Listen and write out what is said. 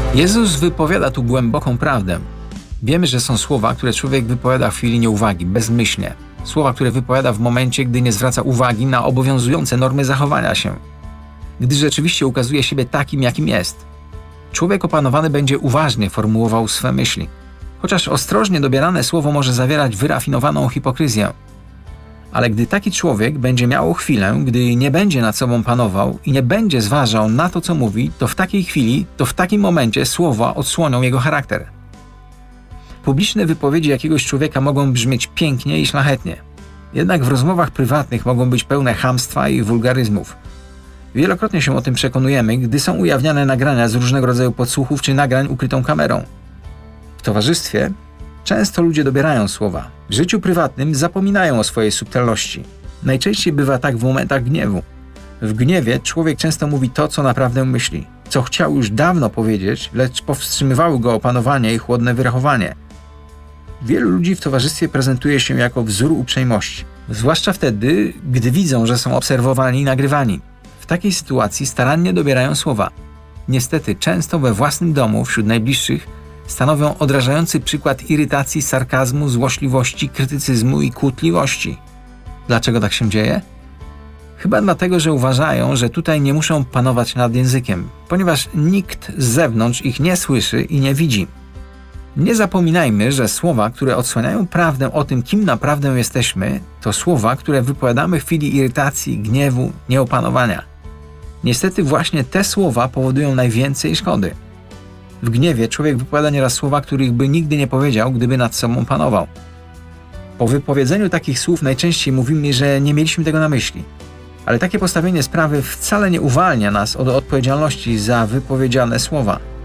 Jezus wypowiada tu głęboką prawdę. Wiemy, że są słowa, które człowiek wypowiada w chwili nieuwagi, bezmyślnie. Słowa, które wypowiada w momencie, gdy nie zwraca uwagi na obowiązujące normy zachowania się. Gdy rzeczywiście ukazuje siebie takim, jakim jest. Człowiek opanowany będzie uważnie formułował swe myśli. Chociaż ostrożnie dobierane słowo może zawierać wyrafinowaną hipokryzję. Ale gdy taki człowiek będzie miał chwilę, gdy nie będzie nad sobą panował i nie będzie zważał na to, co mówi, to w takiej chwili, to w takim momencie słowa odsłonią jego charakter. Publiczne wypowiedzi jakiegoś człowieka mogą brzmieć pięknie i szlachetnie. Jednak w rozmowach prywatnych mogą być pełne chamstwa i wulgaryzmów. Wielokrotnie się o tym przekonujemy, gdy są ujawniane nagrania z różnego rodzaju podsłuchów czy nagrań ukrytą kamerą. W towarzystwie często ludzie dobierają słowa. W życiu prywatnym zapominają o swojej subtelności. Najczęściej bywa tak w momentach gniewu. W gniewie człowiek często mówi to, co naprawdę myśli, co chciał już dawno powiedzieć, lecz powstrzymywały go opanowanie i chłodne wyrachowanie. Wielu ludzi w towarzystwie prezentuje się jako wzór uprzejmości, zwłaszcza wtedy, gdy widzą, że są obserwowani i nagrywani. W takiej sytuacji starannie dobierają słowa. Niestety często we własnym domu, wśród najbliższych, stanowią odrażający przykład irytacji, sarkazmu, złośliwości, krytycyzmu i kłótliwości. Dlaczego tak się dzieje? Chyba dlatego, że uważają, że tutaj nie muszą panować nad językiem, ponieważ nikt z zewnątrz ich nie słyszy i nie widzi. Nie zapominajmy, że słowa, które odsłaniają prawdę o tym, kim naprawdę jesteśmy, to słowa, które wypowiadamy w chwili irytacji, gniewu, nieopanowania. Niestety właśnie te słowa powodują najwięcej szkody. W gniewie człowiek wypowiada nieraz słowa, których by nigdy nie powiedział, gdyby nad sobą panował. Po wypowiedzeniu takich słów najczęściej mówimy, że nie mieliśmy tego na myśli. Ale takie postawienie sprawy wcale nie uwalnia nas od odpowiedzialności za wypowiedziane słowa.